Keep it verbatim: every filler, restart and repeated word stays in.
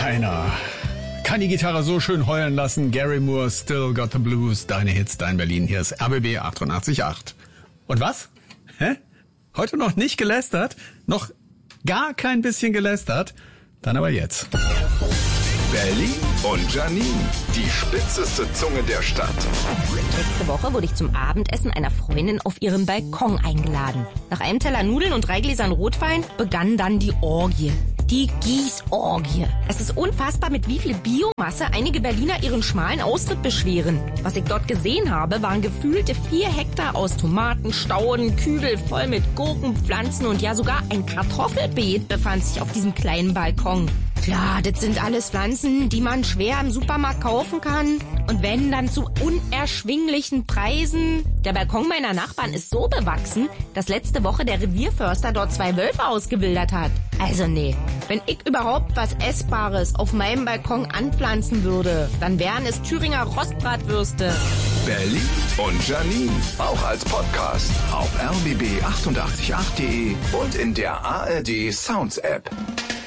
keiner kann die Gitarre so schön heulen lassen. Gary Moore, Still Got the Blues. Deine Hits, dein Berlin. Hier ist R B B achtundachtzig Komma acht. Und was? Hä? Heute noch nicht gelästert? Noch gar kein bisschen gelästert? Dann aber jetzt. Berlin und Janine, die spitzeste Zunge der Stadt. Letzte Woche wurde ich zum Abendessen einer Freundin auf ihren Balkon eingeladen. Nach einem Teller Nudeln und drei Gläsern Rotwein begann dann die Orgie. Die Gießorgie. Es ist unfassbar, mit wie viel Biomasse einige Berliner ihren schmalen Austritt beschweren. Was ich dort gesehen habe, waren gefühlte vier Hektar aus Tomaten, Stauden, Kübel voll mit Gurken, Pflanzen und ja sogar ein Kartoffelbeet befand sich auf diesem kleinen Balkon. Klar, das sind alles Pflanzen, die man schwer im Supermarkt kaufen kann. Und wenn, dann zu unerschwinglichen Preisen. Der Balkon meiner Nachbarn ist so bewachsen, dass letzte Woche der Revierförster dort zwei Wölfe ausgewildert hat. Also nee, wenn ich überhaupt was Essbares auf meinem Balkon anpflanzen würde, dann wären es Thüringer Rostbratwürste. Berlin und Janine, auch als Podcast auf r b b achtundachtzig Komma acht punkt de und in der A R D Sounds App.